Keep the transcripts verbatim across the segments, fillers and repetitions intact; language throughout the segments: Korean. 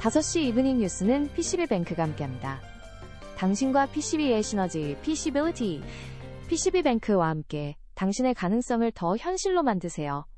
다섯 시 이브닝 뉴스는 피씨비뱅크가 함께합니다. 당신과 피씨비의 시너지, 피씨빌리티. 피씨비뱅크와 함께 당신의 가능성을 더 현실로 만드세요.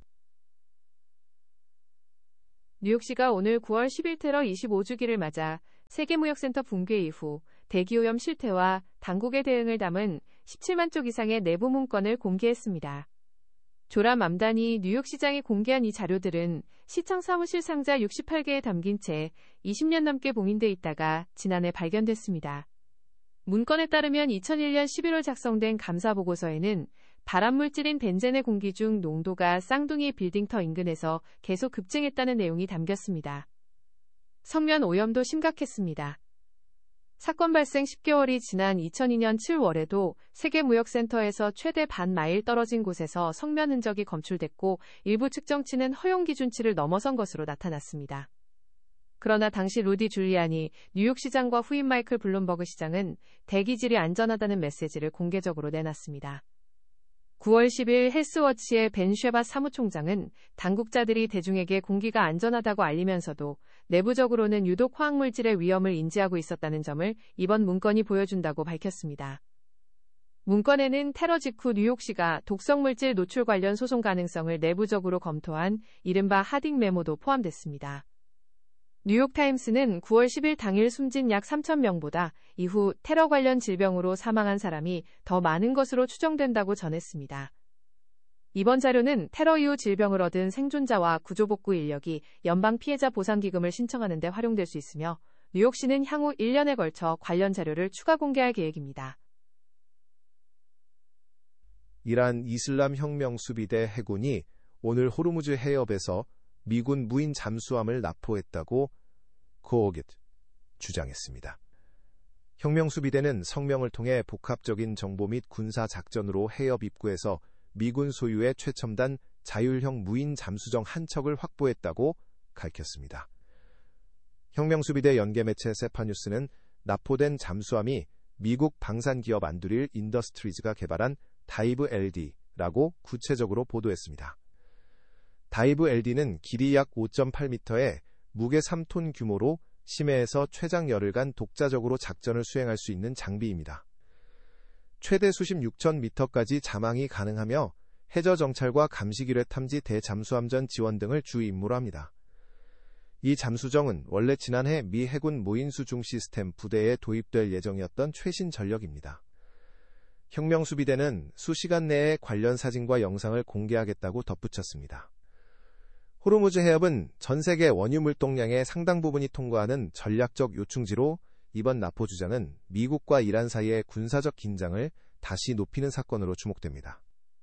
뉴욕시가 오늘 구월 십일 테러 이십오 주기를 맞아 세계무역센터 붕괴 이후 대기오염 실태와 당국의 대응을 담은 십칠만 쪽 이상의 내부 문건을 공개했습니다. 조라 맘다니 뉴욕시장이 공개한 이 자료들은 시청 사무실 상자 육십팔 개에 담긴 채 이십 년 넘게 봉인돼 있다가 지난해 발견됐습니다. 문건에 따르면 이천일 년 십일월 작성된 감사보고서에는 발암물질인 벤젠의 공기 중 농도가 쌍둥이 빌딩터 인근에서 계속 급증했다는 내용이 담겼습니다. 성면 오염도 심각했습니다. 사건 발생 십 개월이 지난 이천이 년 칠월에도 세계무역센터에서 최대 반 마일 떨어진 곳에서 성면 흔적이 검출됐고 일부 측정치는 허용 기준치를 넘어선 것으로 나타났습니다. 그러나 당시 루디 줄리아니 뉴욕시장과 후임 마이클 블룸버그 시장은 대기질이 안전하다는 메시지를 공개적으로 내놨습니다. 구월 십일 헬스워치의 벤 쉐바 사무총장은 당국자들이 대중에게 공기가 안전하다고 알리면서도 내부적으로는 유독 화학물질의 위험을 인지하고 있었다는 점을 이번 문건이 보여준다고 밝혔습니다. 문건에는 테러 직후 뉴욕시가 독성물질 노출 관련 소송 가능성을 내부적으로 검토한 이른바 하딩 메모도 포함됐습니다. 뉴욕타임스는 구월 십일 당일 숨진 약 삼천 명보다 이후 테러 관련 질병으로 사망한 사람이 더 많은 것으로 추정된다고 전했습니다. 이번 자료는 테러 이후 질병을 얻은 생존자와 구조복구 인력이 연방 피해자 보상기금을 신청하는 데 활용될 수 있으며 뉴욕시는 향후 일 년에 걸쳐 관련 자료를 추가 공개할 계획입니다. 이란 이슬람 혁명 수비대 해군이 오늘 호르무즈 해협에서 미군 무인 잠수함을 납포했다고 고오깃 주장했습니다. 혁명수비대는 성명을 통해 복합적인 정보 및 군사 작전으로 해협 입구에서 미군 소유의 최첨단 자율형 무인 잠수정 한 척을 확보했다고 밝혔습니다. 혁명수비대 연계매체 세파뉴스는 납포된 잠수함이 미국 방산기업 안드릴 인더스트리즈가 개발한 다이브 엘디라고 구체적으로 보도했습니다. 다이브 엘디는 길이 약 오 점 팔 미터에 무게 삼 톤 규모로 심해에서 최장 열흘간 독자적으로 작전을 수행할 수 있는 장비입니다. 최대 수심 육천 미터까지 자망이 가능하며 해저 정찰과 감시기뢰 탐지 대잠수함전 지원 등을 주 임무로 합니다. 이 잠수정은 원래 지난해 미 해군 무인수 중 시스템 부대에 도입될 예정이었던 최신 전력입니다. 혁명수비대는 수시간 내에 관련 사진과 영상을 공개하겠다고 덧붙였습니다. 호르무즈 해협은 전 세계 원유 물동량의 상당 부분이 통과하는 전략적 요충지로 이번 납포 주장은 미국과 이란 사이의 군사적 긴장을 다시 높이는 사건으로 주목됩니다.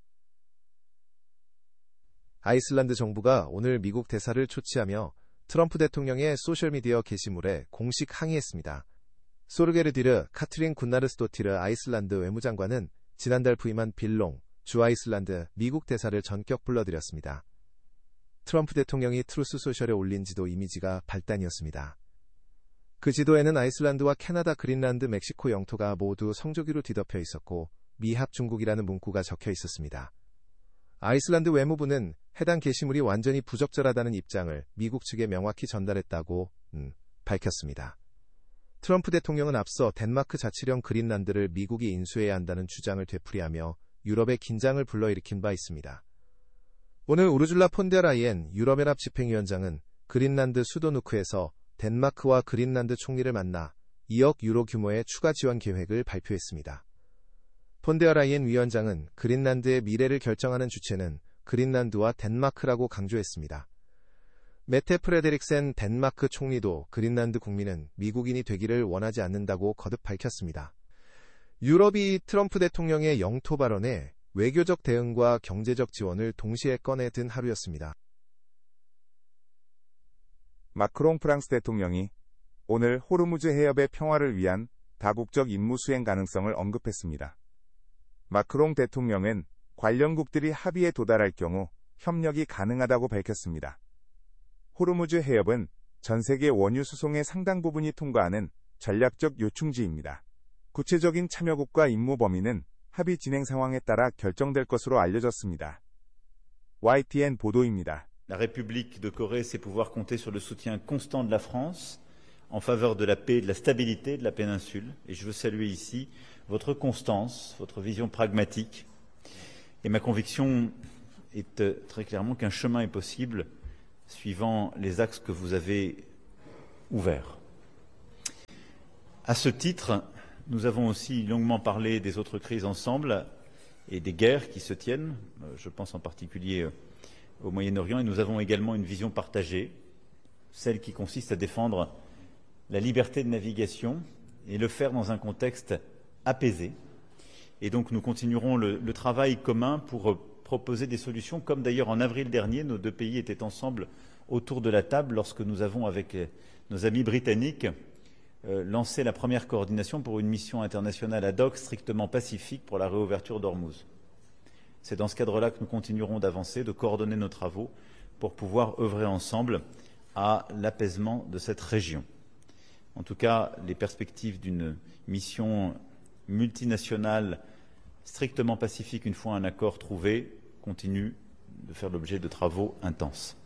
아이슬란드 정부가 오늘 미국 대사를 초치하며 트럼프 대통령의 소셜미디어 게시물에 공식 항의했습니다. 소르게르디르 카트린 군나르스도티르 아이슬란드 외무장관은 지난달 부임한 빌롱 주 아이슬란드 미국 대사를 전격 불러들였습니다. 트럼프 대통령이 트루스 소셜에 올린 지도 이미지가 발단이었습니다. 그 지도에는 아이슬란드와 캐나다, 그린란드, 멕시코 영토가 모두 성조기로 뒤덮여 있었고 미합 중국이라는 문구가 적혀 있었습니다. 아이슬란드 외무부는 해당 게시물이 완전히 부적절하다는 입장을 미국 측에 명확히 전달했다고 음, 밝혔습니다. 트럼프 대통령은 앞서 덴마크 자치령 그린란드를 미국이 인수해야 한다는 주장을 되풀이하며 유럽의 긴장을 불러일으킨 바 있습니다. 오늘 우르줄라 폰데라이엔 유럽연합 집행위원장은 그린란드 수도 누크에서 덴마크와 그린란드 총리를 만나 이억 유로 규모의 추가 지원 계획을 발표했습니다. 폰데라이엔 위원장은 그린란드의 미래를 결정하는 주체는 그린란드와 덴마크라고 강조했습니다. 메테 프레데릭센 덴마크 총리도 그린란드 국민은 미국인이 되기를 원하지 않는다고 거듭 밝혔습니다. 유럽이 트럼프 대통령의 영토 발언에 외교적 대응과 경제적 지원을 동시에 꺼내든 하루였습니다. 마크롱 프랑스 대통령이 오늘 호르무즈 해협의 평화를 위한 다국적 임무 수행 가능성을 언급했습니다. 마크롱 대통령은 관련국들이 합의에 도달할 경우 협력이 가능하다고 밝혔습니다. 호르무즈 해협은 전 세계 원유 수송의 상당 부분이 통과하는 전략적 요충지입니다. 구체적인 참여국과 임무 범위는 합의 진행 상황에 따라 결정될 것으로 알려졌습니다. 와이티엔 보도입니다. La République de Corée sait pouvoir compter sur le soutien constant de la France en faveur de la paix et de la stabilité de la péninsule. Et je veux saluer ici votre constance, votre vision pragmatique. Et ma conviction est euh, très clairement qu'un chemin est possible suivant les axes que vous avez ouverts. À ce titre, nous avons aussi longuement parlé des autres crises ensemble et des guerres qui se tiennent. Je pense en particulier au Moyen-Orient. Et nous avons également une vision partagée, celle qui consiste à défendre la liberté de navigation et le faire dans un contexte apaisé. Et donc nous continuerons le, le travail commun pour proposer des solutions, comme d'ailleurs en avril dernier, nos deux pays étaient ensemble autour de la table lorsque nous avons, avec nos amis britanniques, euh, lancé la première coordination pour une mission internationale ad hoc strictement pacifique pour la réouverture d'Ormuz. C'est dans ce cadre-là que nous continuerons d'avancer, de coordonner nos travaux pour pouvoir œuvrer ensemble à l'apaisement de cette région. En tout cas, les perspectives d'une mission multinationale strictement pacifique, une fois un accord trouvé, continuent de faire l'objet de travaux intenses.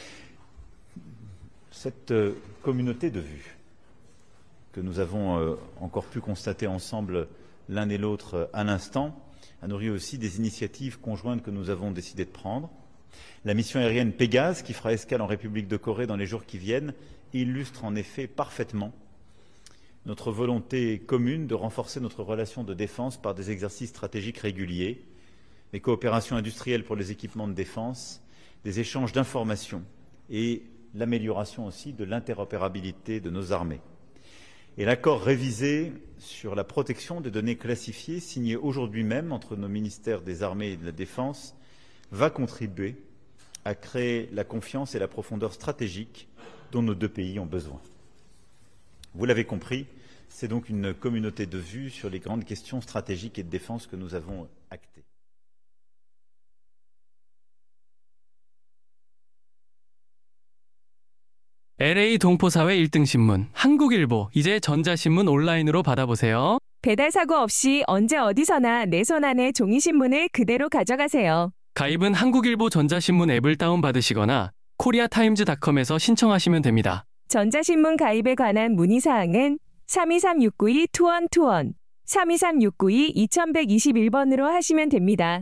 Cette euh, communauté de vues que nous avons euh, encore pu constater ensemble l'un et l'autre euh, à l'instant a nourri aussi des initiatives conjointes que nous avons décidé de prendre. La mission aérienne Pégase, qui fera escale en République de Corée dans les jours qui viennent, illustre en effet parfaitement notre volonté commune de renforcer notre relation de défense par des exercices stratégiques réguliers, des coopérations industrielles pour les équipements de défense, des échanges d'informations et l'amélioration aussi de l'interopérabilité de nos armées. Et l'accord révisé sur la protection des données classifiées, signé aujourd'hui même entre nos ministères des Armées et de la Défense, va contribuer à créer la confiance et la profondeur stratégique dont nos deux pays ont besoin. Vous l'avez compris, c'est donc une communauté de vues sur les grandes questions stratégiques et de défense que nous avons actées. 엘에이 동포사회 일 등 신문, 한국일보, 이제 전자신문 온라인으로 받아보세요. 배달 사고 없이 언제 어디서나 내 손 안에 종이신문을 그대로 가져가세요. 가입은 한국일보 전자신문 앱을 다운받으시거나 코리아타임즈닷컴에서 신청하시면 됩니다. 전자신문 가입에 관한 문의사항은 삼이삼 육구이 투원투원, 삼이삼 육구이 이천백이십일 번으로 하시면 됩니다.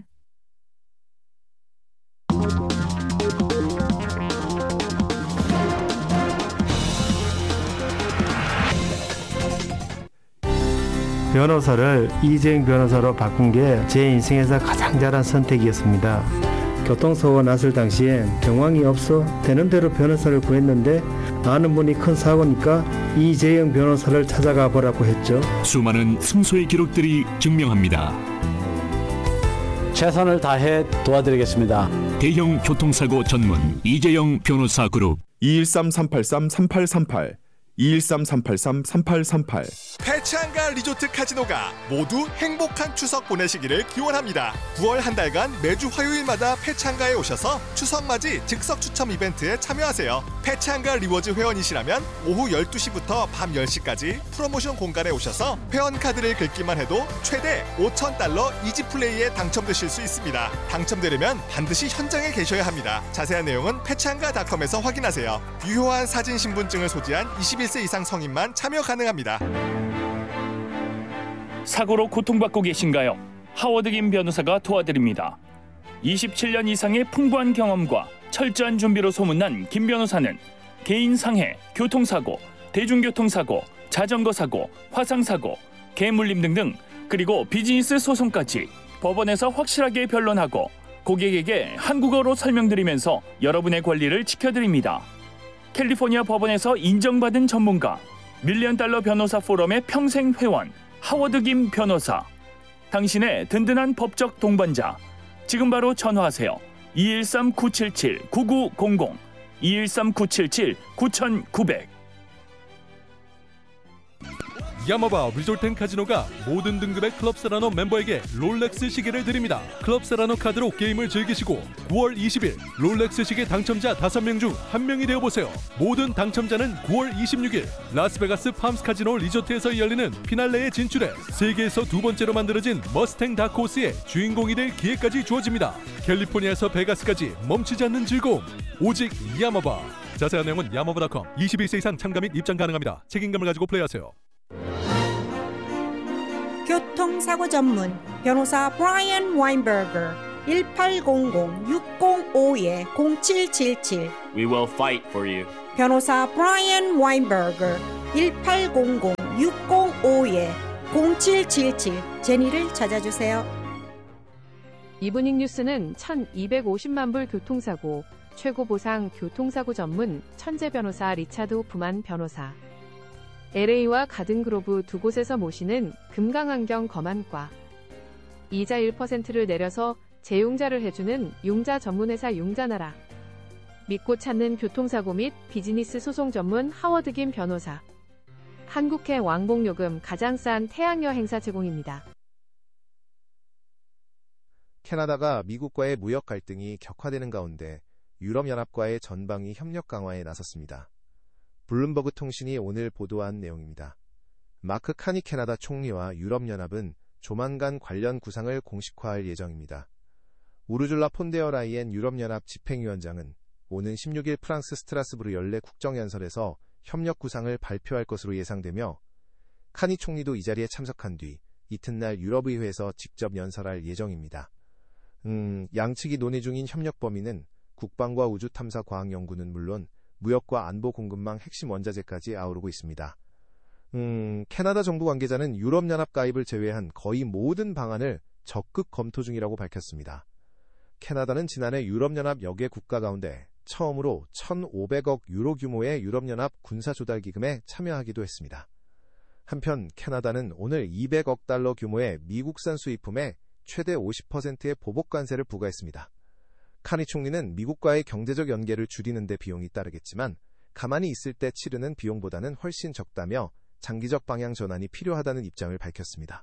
변호사를 이재용 변호사로 바꾼 게 제 인생에서 가장 잘한 선택이었습니다. 교통사고가 났을 당시엔 정황이 없어 되는 대로 변호사를 구했는데 아는 분이 큰 사고니까 이재용 변호사를 찾아가 보라고 했죠. 수많은 승소의 기록들이 증명합니다. 최선을 다해 도와드리겠습니다. 대형 교통사고 전문 이재용 변호사 그룹 이일삼 삼팔삼 삼팔삼팔 이일삼 삼팔삼 삼팔삼팔 페창가 리조트 카지노가 모두 행복한 추석 보내시기를 기원합니다. 구월 한 달간 매주 화요일마다 페창가에 오셔서 추석맞이 즉석 추첨 이벤트에 참여하세요. 페창가 리워즈 회원이시라면 오후 열두 시부터 밤 열 시까지 프로모션 공간에 오셔서 회원카드를 긁기만 해도 최대 오천 달러 이지플레이에 당첨되실 수 있습니다. 당첨되려면 반드시 현장에 계셔야 합니다. 자세한 내용은 페창가닷컴에서 확인하세요. 유효한 사진 신분증을 소지한 이십일 세 이상 성인만 참여 가능합니다. 사고로 고통받고 계신가요? 하워드 김 변호사가 도와드립니다. 이십칠 년 이상의 풍부한 경험과 철저한 준비로 소문난 김 변호사는 개인 상해, 교통사고, 대중교통사고, 자전거 사고, 화상사고, 개물림 등등 그리고 비즈니스 소송까지 법원에서 확실하게 변론하고 고객에게 한국어로 설명드리면서 여러분의 권리를 지켜드립니다. 캘리포니아 법원에서 인정받은 전문가, 밀리언 달러 변호사 포럼의 평생 회원, 하워드 김 변호사. 당신의 든든한 법적 동반자. 지금 바로 전화하세요. 이일삼 구칠칠 구구공공, 이일삼 구칠칠 구구공공. 야마바 리조트 앤 카지노가 모든 등급의 클럽세라노 멤버에게 롤렉스 시계를 드립니다. 클럽세라노 카드로 게임을 즐기시고 구월 이십일 롤렉스 시계 당첨자 다섯 명 중 한 명이 되어보세요. 모든 당첨자는 구월 이십육일 라스베가스 팜스 카지노 리조트에서 열리는 피날레에 진출해 세계에서 두 번째로 만들어진 머스탱 다크호스의 주인공이 될 기회까지 주어집니다. 캘리포니아에서 베가스까지 멈추지 않는 즐거움. 오직 야마바. 자세한 내용은 야마바 닷컴. 이십일 세 이상 참가 및 입장 가능합니다. 책임감을 가지고 플레이하세요. 교통사고 전문 변호사 브라이언 와인버거 일팔공공 육공오 공칠칠칠 We will fight for you. 변호사 브라이언 와인버거 일팔공공 육공오 공칠칠칠 제니를 찾아주세요. 이브닝 뉴스는 천이백오십만 불 교통사고, 최고 보상 교통사고 전문 천재 변호사 리차드 호프만 변호사, 엘에이와 가든그로브 두 곳에서 모시는 금강환경 검안과, 이자 일 퍼센트를 내려서 재용자를 해주는 융자 전문회사 융자나라, 믿고 찾는 교통사고 및 비즈니스 소송 전문 하워드김 변호사, 한국행 왕복요금 가장 싼 태양여행사 제공입니다. 캐나다가 미국과의 무역 갈등이 격화되는 가운데 유럽연합과의 전방위 협력 강화에 나섰습니다. 블룸버그 통신이 오늘 보도한 내용입니다. 마크 카니 캐나다 총리와 유럽연합은 조만간 관련 구상을 공식화할 예정입니다. 우르줄라 폰데어 라이엔 유럽연합 집행위원장은 오는 십육 일 프랑스 스트라스부르 연례 국정연설에서 협력 구상을 발표할 것으로 예상되며, 카니 총리도 이 자리에 참석한 뒤 이튿날 유럽의회에서 직접 연설할 예정입니다. 음, 양측이 논의 중인 협력 범위는 국방과 우주탐사과학연구는 물론 무역과 안보 공급망 핵심 원자재까지 아우르고 있습니다. 음, 캐나다 정부 관계자는 유럽연합 가입을 제외한 거의 모든 방안을 적극 검토 중이라고 밝혔습니다. 캐나다는 지난해 유럽연합 여개 국가 가운데 처음으로 천오백억 유로 규모의 유럽연합 군사조달기금에 참여하기도 했습니다. 한편 캐나다는 오늘 이백억 달러 규모의 미국산 수입품에 최대 오십 퍼센트의 보복관세를 부과했습니다. 카니 총리는 미국과의 경제적 연계를 줄이는 데 비용이 따르겠지만 가만히 있을 때 치르는 비용보다는 훨씬 적다며 장기적 방향 전환이 필요하다는 입장을 밝혔습니다.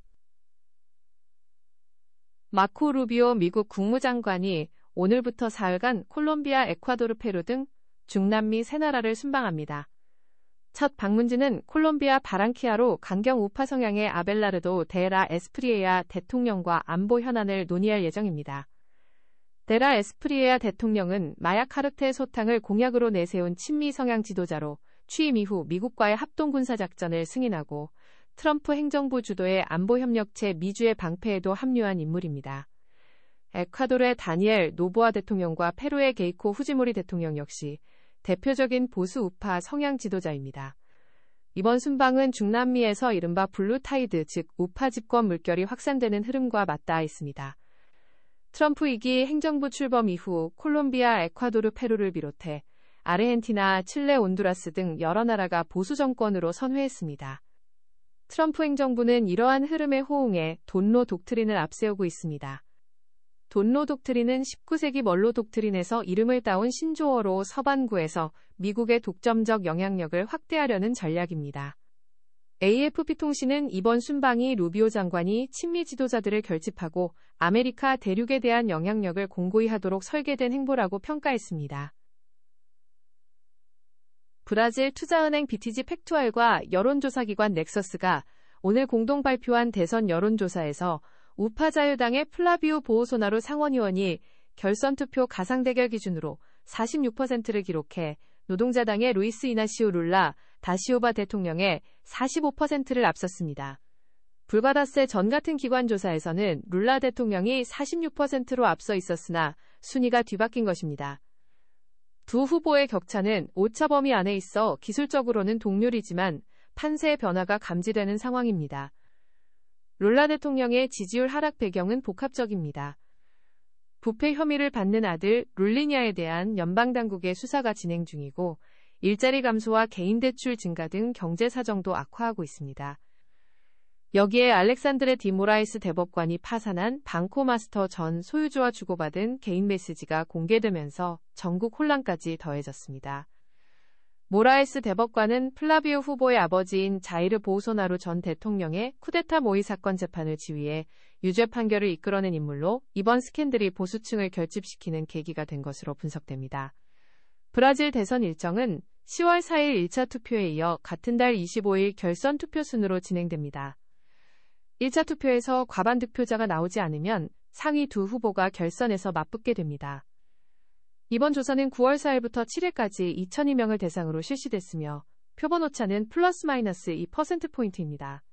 마코 루비오 미국 국무장관이 오늘부터 사흘간 콜롬비아, 에콰도르, 페루 등 중남미 세 나라를 순방합니다. 첫 방문지는 콜롬비아 바랑키아로 강경 우파 성향의 아벨라르도 데라 에스프리에아 대통령과 안보 현안을 논의할 예정입니다. 데라 에스프리에아 대통령은 마약 카르텔 소탕을 공약으로 내세운 친미 성향 지도자로 취임 이후 미국과의 합동군사작전을 승인하고 트럼프 행정부 주도의 안보협력체 미주의 방패에도 합류한 인물입니다. 에콰도르의 다니엘 노보아 대통령과 페루의 게이코 후지모리 대통령 역시 대표적인 보수 우파 성향 지도자입니다. 이번 순방은 중남미에서 이른바 블루타이드, 즉 우파 집권 물결이 확산되는 흐름과 맞닿아 있습니다. 트럼프 이 기 행정부 출범 이후 콜롬비아, 에콰도르, 페루를 비롯해 아르헨티나, 칠레, 온두라스 등 여러 나라가 보수 정권으로 선회했습니다. 트럼프 행정부는 이러한 흐름에 호응해 돈로 독트린을 앞세우고 있습니다. 돈로 독트린은 십구 세기 멀로 독트린에서 이름을 따온 신조어로 서반구에서 미국의 독점적 영향력을 확대하려는 전략입니다. 에이에프피 통신은 이번 순방이 루비오 장관이 친미 지도자들을 결집하고 아메리카 대륙에 대한 영향력을 공고히 하도록 설계된 행보라고 평가했습니다. 브라질 투자은행 비티지 팩투알과 여론조사기관 넥서스가 오늘 공동 발표한 대선 여론조사에서 우파 자유당의 플라비오 보오소나루 상원의원이 결선투표 가상대결 기준으로 사십육 퍼센트를 기록해 노동자당의 루이스 이나시오 룰라 다시오바 대통령의 사십오 퍼센트를 앞섰습니다. 불바다세 전 같은 기관 조사에서는 룰라 대통령이 사십육 퍼센트로 앞서 있었으나 순위가 뒤바뀐 것입니다. 두 후보의 격차는 오차 범위 안에 있어 기술적으로는 동률이지만 판세의 변화가 감지되는 상황입니다. 룰라 대통령의 지지율 하락 배경은 복합적입니다. 부패 혐의를 받는 아들 룰리냐에 대한 연방당국의 수사가 진행 중이고 일자리 감소와 개인 대출 증가 등 경제 사정도 악화하고 있습니다. 여기에 알렉산드레 디모라이스 대법관이 파산한 방코마스터 전 소유주와 주고받은 개인 메시지가 공개되면서 전국 혼란까지 더해졌습니다. 모라에스 대법관은 플라비오 후보의 아버지인 자이르 보우소나루 전 대통령의 쿠데타 모의 사건 재판을 지휘해 유죄 판결을 이끌어낸 인물로 이번 스캔들이 보수층을 결집시키는 계기가 된 것으로 분석됩니다. 브라질 대선 일정은 시월 사일 일 차 투표에 이어 같은 달 이십오일 결선 투표 순으로 진행됩니다. 일 차 투표에서 과반 득표자가 나오지 않으면 상위 두 후보가 결선에서 맞붙게 됩니다. 이번 조사는 구월 사일부터 칠일까지 이천여 명을 대상으로 실시됐으며 표본 오차는 플러스 마이너스 이 퍼센트포인트입니다.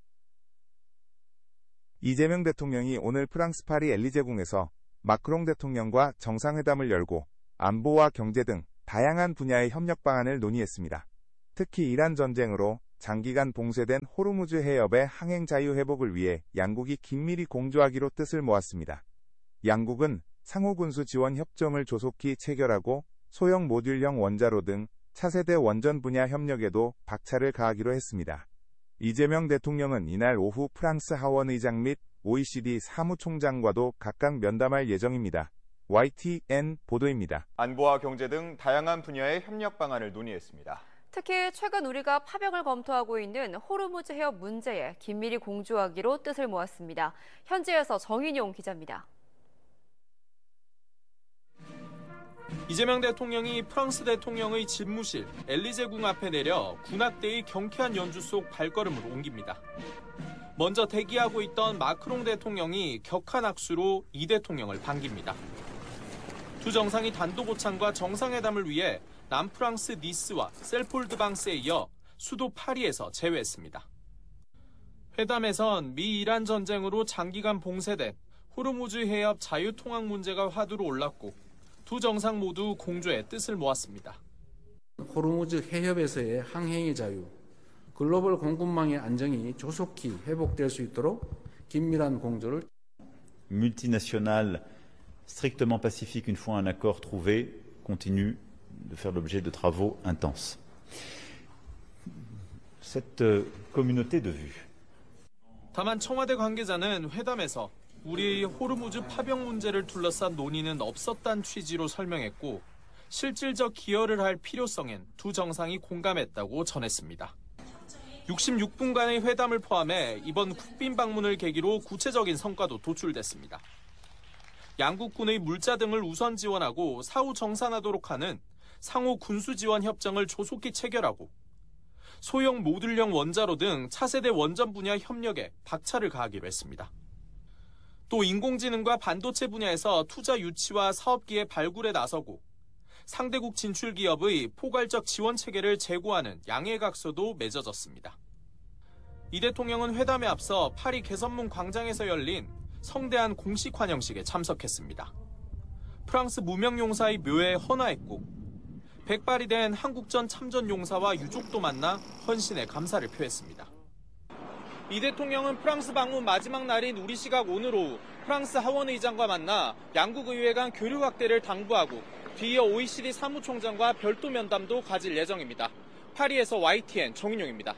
이재명 대통령이 오늘 프랑스 파리 엘리제궁에서 마크롱 대통령과 정상회담을 열고 안보와 경제 등 다양한 분야의 협력 방안을 논의했습니다. 특히 이란 전쟁으로 장기간 봉쇄된 호르무즈 해협의 항행 자유 회복을 위해 양국이 긴밀히 공조하기로 뜻을 모았습니다. 양국은 상호 군수 지원 협정을 조속히 체결하고 소형 모듈형 원자로 등 차세대 원전 분야 협력에도 박차를 가하기로 했습니다. 이재명 대통령은 이날 오후 프랑스 하원 의장 및 오이시디 사무총장과도 각각 면담할 예정입니다. 와이티엔 보도입니다. 안보와 경제 등 다양한 분야의 협력 방안을 논의했습니다. 특히 최근 우리가 파병을 검토하고 있는 호르무즈 해협 문제에 긴밀히 공조하기로 뜻을 모았습니다. 현지에서 정인용 기자입니다. 이재명 대통령이 프랑스 대통령의 집무실 엘리제궁 앞에 내려 군악대의 경쾌한 연주 속 발걸음을 옮깁니다. 먼저 대기하고 있던 마크롱 대통령이 격한 악수로 이 대통령을 반깁니다. 두 정상이 단독 오찬과 정상회담을 위해 남프랑스 니스와 셀폴드방스에 이어 수도 파리에서 재회했습니다. 회담에선 미-이란 전쟁으로 장기간 봉쇄된 호르무즈 해협 자유통항 문제가 화두로 올랐고 두 정상 모두 공조의 뜻을 모았습니다. 호르무즈 해협에서의 항행의 자유, 글로벌 공급망의 안정이 조속히 회복될 수 있도록 긴밀한 공조를 multinationale strictement pacifique une fois un accord trouvé continue de faire l'objet de travaux intenses. Cette communauté de vue. 다만 청와대 관계자는 회담에서 우리의 호르무즈 파병 문제를 둘러싼 논의는 없었다는 취지로 설명했고 실질적 기여를 할 필요성엔 두 정상이 공감했다고 전했습니다. 육십육 분간의 회담을 포함해 이번 국빈 방문을 계기로 구체적인 성과도 도출됐습니다. 양국군의 물자 등을 우선 지원하고 사후 정산하도록 하는 상호 군수 지원 협정을 조속히 체결하고 소형 모듈형 원자로 등 차세대 원전 분야 협력에 박차를 가하기로 했습니다. 또 인공지능과 반도체 분야에서 투자 유치와 사업기회 발굴에 나서고 상대국 진출 기업의 포괄적 지원 체계를 제고하는 양해각서도 맺어졌습니다. 이 대통령은 회담에 앞서 파리 개선문 광장에서 열린 성대한 공식 환영식에 참석했습니다. 프랑스 무명용사의 묘에 헌화했고 백발이 된 한국전 참전용사와 유족도 만나 헌신의 감사를 표했습니다. 이 대통령은 프랑스 방문 마지막 날인 우리 시각 오늘 오후 프랑스 하원 의장과 만나 양국 의회 간 교류 확대를 당부하고 뒤이어 오이시디 사무총장과 별도 면담도 가질 예정입니다. 파리에서 와이티엔 정인용입니다.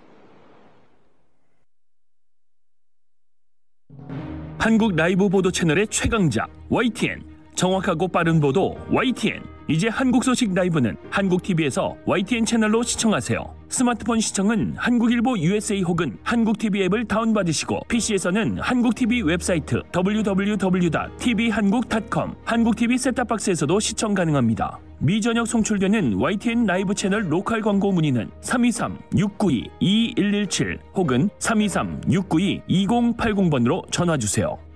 한국 라이브 보도 채널의 최강자 와이티엔, 정확하고 빠른 보도 와이티엔. 이제 한국 소식 라이브는 한국티비에서 와이티엔 채널로 시청하세요. 스마트폰 시청은 한국일보 유에스에이 혹은 한국티비 앱을 다운받으시고 피시에서는 한국티비 웹사이트 더블유 더블유 더블유 닷 티비한국 닷 컴, 한국티비 셋탑박스에서도 시청 가능합니다. 미전역 송출되는 와이티엔 라이브 채널 로컬 광고 문의는 삼이삼 육구이 이일일칠 혹은 삼이삼 육구이 이공팔공 번으로 전화주세요.